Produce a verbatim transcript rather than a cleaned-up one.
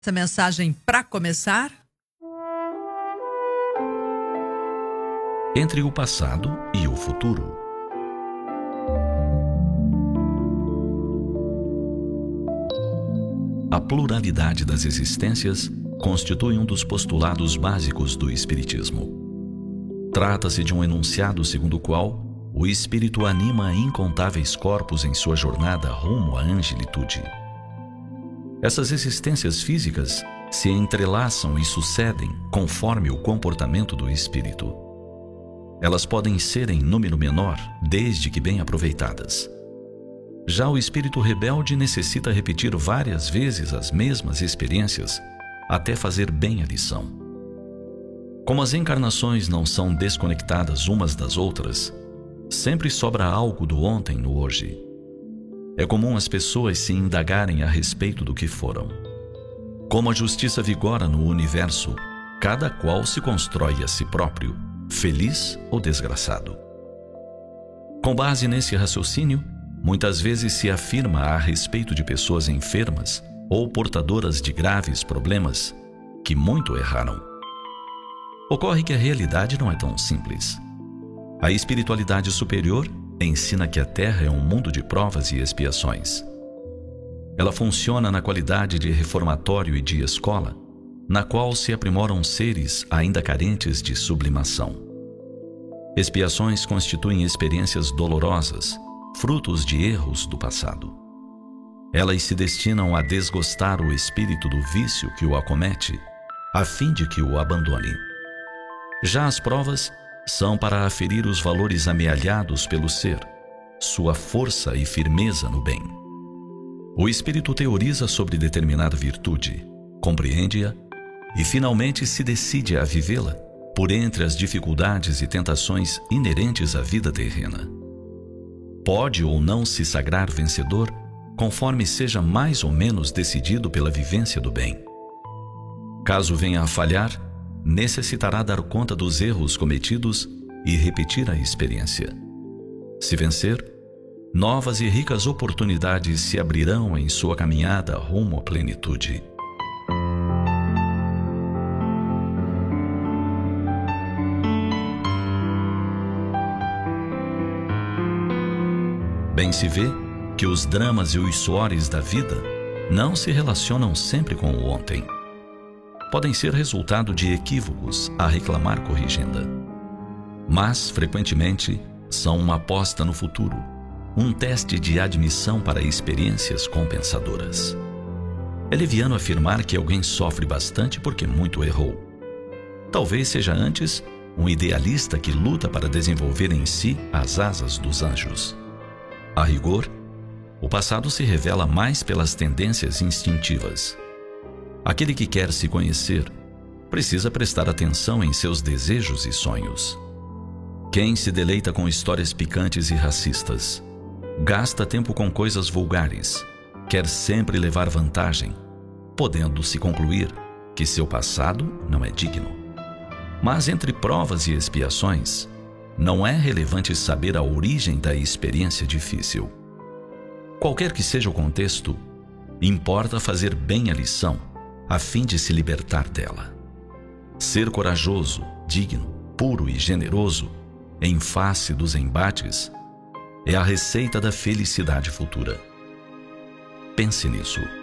Essa mensagem para começar. Entre o passado e o futuro. A pluralidade das existências constitui um dos postulados básicos do Espiritismo. Trata-se de um enunciado segundo o qual o Espírito anima incontáveis corpos em sua jornada rumo à angelitude. Essas existências físicas se entrelaçam e sucedem conforme o comportamento do Espírito. Elas podem ser em número menor, desde que bem aproveitadas. Já o espírito rebelde necessita repetir várias vezes as mesmas experiências até fazer bem a lição. Como as encarnações não são desconectadas umas das outras, sempre sobra algo do ontem no hoje. É comum as pessoas se indagarem a respeito do que foram. Como a justiça vigora no universo, cada qual se constrói a si próprio, feliz ou desgraçado. Com base nesse raciocínio, muitas vezes se afirma a respeito de pessoas enfermas ou portadoras de graves problemas que muito erraram. Ocorre que a realidade não é tão simples. A espiritualidade superior ensina que a Terra é um mundo de provas e expiações. Ela funciona na qualidade de reformatório e de escola, na qual se aprimoram seres ainda carentes de sublimação. Expiações constituem experiências dolorosas, frutos de erros do passado. Elas se destinam a desgostar o espírito do vício que o acomete, a fim de que o abandone. Já as provas são para aferir os valores amealhados pelo ser, sua força e firmeza no bem. O espírito teoriza sobre determinada virtude, compreende-a e finalmente se decide a vivê-la por entre as dificuldades e tentações inerentes à vida terrena. Pode ou não se sagrar vencedor, conforme seja mais ou menos decidido pela vivência do bem. Caso venha a falhar, necessitará dar conta dos erros cometidos e repetir a experiência. Se vencer, novas e ricas oportunidades se abrirão em sua caminhada rumo à plenitude. Bem se vê que os dramas e os suores da vida não se relacionam sempre com o ontem. Podem ser resultado de equívocos a reclamar corrigenda. Mas, frequentemente, são uma aposta no futuro, um teste de admissão para experiências compensadoras. É leviano afirmar que alguém sofre bastante porque muito errou. Talvez seja antes um idealista que luta para desenvolver em si as asas dos anjos. A rigor, o passado se revela mais pelas tendências instintivas. Aquele que quer se conhecer precisa prestar atenção em seus desejos e sonhos. Quem se deleita com histórias picantes e racistas, gasta tempo com coisas vulgares, quer sempre levar vantagem, podendo-se concluir que seu passado não é digno. Mas entre provas e expiações, não é relevante saber a origem da experiência difícil. Qualquer que seja o contexto, importa fazer bem a lição, a fim de se libertar dela. Ser corajoso, digno, puro e generoso, em face dos embates, é a receita da felicidade futura. Pense nisso.